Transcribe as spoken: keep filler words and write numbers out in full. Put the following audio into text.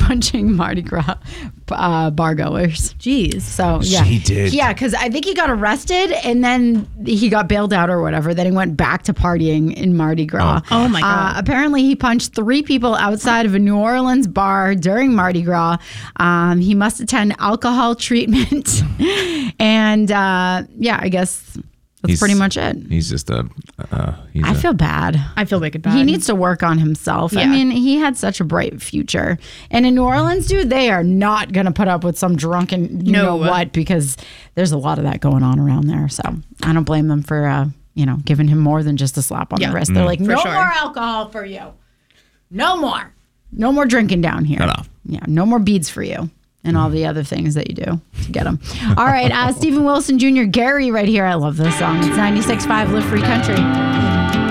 punching Mardi Gras uh, bar goers. Jeez. So, yeah. He did. Yeah, because I think he got arrested and then he got bailed out or whatever. Then he went back to partying in Mardi Gras. Oh, oh my God. Uh, apparently, he punched three people outside of a New Orleans bar during Mardi Gras. Um, he must attend alcohol treatment. and, uh, yeah, I guess... That's He's- pretty much it. He's just a. Uh, he's I a- feel bad. I feel wicked bad. He needs to work on himself. I Yeah. mean, he had such a bright future. And in New Orleans, dude, they are not going to put up with some drunken, you No. know what, because there's a lot of that going on around there. So I don't blame them for, uh, you know, giving him more than just a slap on Yeah. the wrist. They're like, For no sure. more alcohol for you. No more. No more drinking down here. Cut off. Yeah, no more beads for you. And all the other things that you do to get them. All right, uh, Stephen Wilson Junior, Gary right here. I love this song. It's ninety-six point five Live Free Country.